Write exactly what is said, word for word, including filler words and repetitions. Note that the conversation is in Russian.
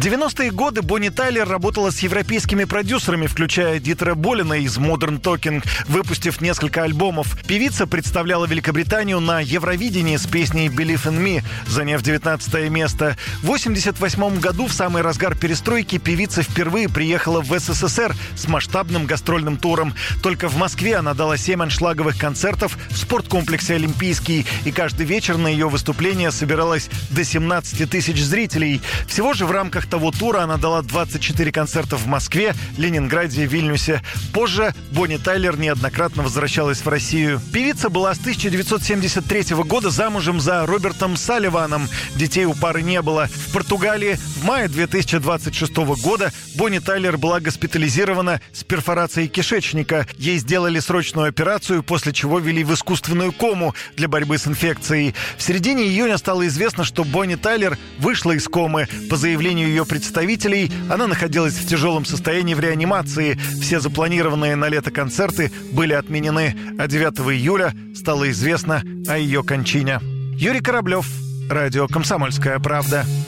девяностые годы Бонни Тайлер работала с европейскими продюсерами, включая Дитера Болина из Modern Talking, выпустив несколько альбомов. Певица представляла Великобританию на Евровидении с песней «Believe in Me», заняв девятнадцатое место. В восемьдесят восьмом году, в самый разгар перестройки, певица впервые приехала в СССР с масштабным гастрольным туром. Только в Москве она дала семь аншлаговых концертов в спорткомплексе «Олимпийский», и каждый вечер на ее выступление собиралось до семнадцати тысяч зрителей. Всего же в рамках того тура она дала двадцать четыре концерта в Москве, Ленинграде и Вильнюсе. Позже Бонни Тайлер неоднократно возвращалась в Россию. Певица была с тысяча девятьсот семьдесят третьего года замужем за Робертом Салливаном. Детей у пары не было. В Португалии в мае две тысячи двадцать шестого года Бонни Тайлер была госпитализирована с перфорацией кишечника. Ей сделали срочную операцию, после чего ввели в искусственную кому для борьбы с инфекцией. В середине июня стало известно, что Бонни Тайлер вышла из комы. По заявлению ее представителей, она находилась в тяжелом состоянии в реанимации. Все запланированные на лето концерты были отменены, а девятого июля стало известно о ее кончине. Юрий Кораблев, радио «Комсомольская правда».